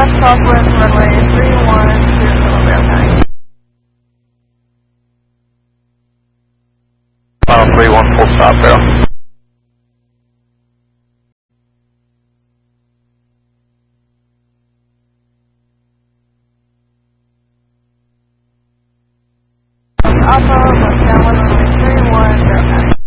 Southwest runway 3120 verifying. 31 full stop, Vero. Alpha,